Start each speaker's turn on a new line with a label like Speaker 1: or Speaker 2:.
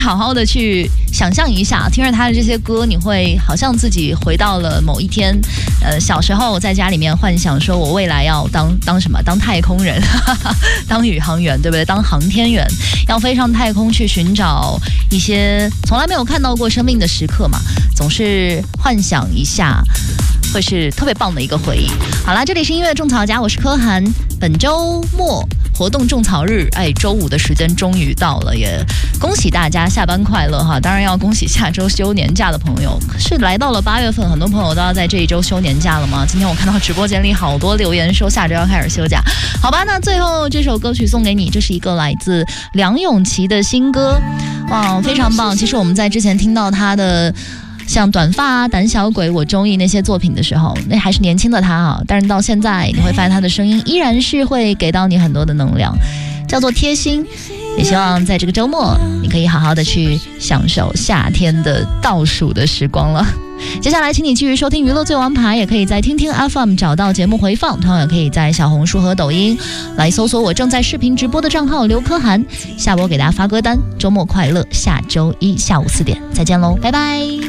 Speaker 1: 好好的去想象一下，听着他的这些歌，你会好像自己回到了某一天，小时候在家里面幻想说，我未来要当什么？当太空人，当宇航员，对不对？当航天员，要飞上太空去寻找一些从来没有看到过生命的时刻嘛，总是幻想一下。会是特别棒的一个回忆。好啦，这里是音乐种草家，我是柯涵。本周末活动种草日，周五的时间终于到了，也恭喜大家下班快乐哈！当然要恭喜下周休年假的朋友。可是来到了8月份，很多朋友都要在这一周休年假了吗？今天我看到直播间里好多留言说下周要开始休假。好吧，那最后这首歌曲送给你，这是一个来自梁咏琪的新歌，哇，非常棒！其实我们在之前听到他的。像短发啊、胆小鬼、我中意那些作品的时候，那还是年轻的他啊，但是到现在你会发现他的声音依然是会给到你很多的能量，叫做贴心。也希望在这个周末你可以好好的去享受夏天的倒数的时光了。接下来请你继续收听娱乐最王牌，也可以在听听 FM 找到节目回放，同样也可以在小红书和抖音来搜索我正在视频直播的账号刘柯涵，下播给大家发歌单。周末快乐，下周一下午4点再见喽，拜拜。